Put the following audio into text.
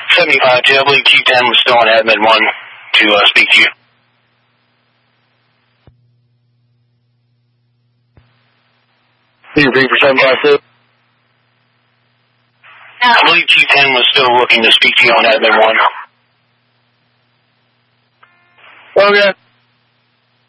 75, I believe Q10 was still on admin 1 to speak to you. Can you repeat for 752? I believe Q10 was still looking to speak to you on admin 1. Okay.